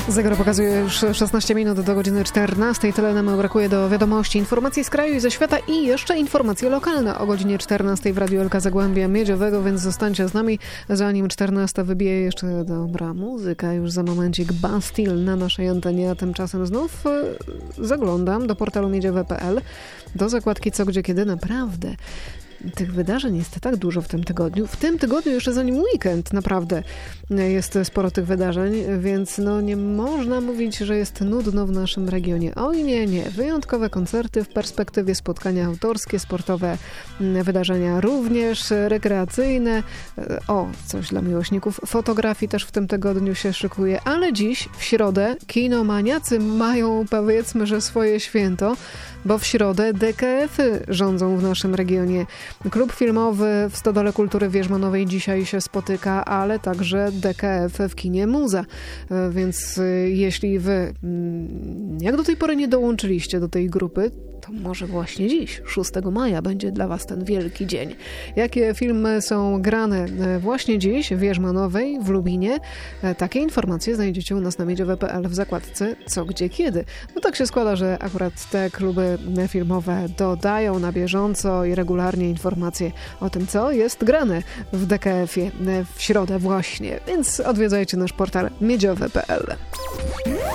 Zegar pokazuje już 16 minut do godziny 14. Tyle nam brakuje do wiadomości, informacji z kraju i ze świata i jeszcze informacje lokalne o godzinie 14 w Radiu Elka Zagłębia Miedziowego, więc zostańcie z nami. Zanim 14 wybije jeszcze dobra muzyka, już za momencik Bastille na naszej antenie, a tymczasem znów zaglądam do portalu miedziowe.pl, do zakładki Co, Gdzie, Kiedy. Naprawdę tych wydarzeń jest tak dużo w tym tygodniu. W tym tygodniu jeszcze zanim weekend naprawdę jest sporo tych wydarzeń, więc nie można mówić, że jest nudno w naszym regionie. Oj nie. Wyjątkowe koncerty w perspektywie, spotkania autorskie, sportowe wydarzenia również, rekreacyjne. Coś dla miłośników fotografii też w tym tygodniu się szykuje, ale dziś w środę kinomaniacy mają, powiedzmy, że swoje święto, bo w środę DKF-y rządzą w naszym regionie. Klub filmowy w Stodole Kultury Wierzmanowej dzisiaj się spotyka, ale także DKF w kinie Muza. Więc jeśli wy jak do tej pory nie dołączyliście do tej grupy, to może właśnie dziś, 6 maja, będzie dla was ten wielki dzień. Jakie filmy są grane właśnie dziś w Wierzmanowej, w Lubinie? Takie informacje znajdziecie u nas na miedziowe.pl w zakładce Co, Gdzie, Kiedy. Tak się składa, że akurat te kluby filmowe dodają na bieżąco i regularnie informacje o tym, co jest grane w DKF-ie w środę właśnie. Więc odwiedzajcie nasz portal miedziowe.pl.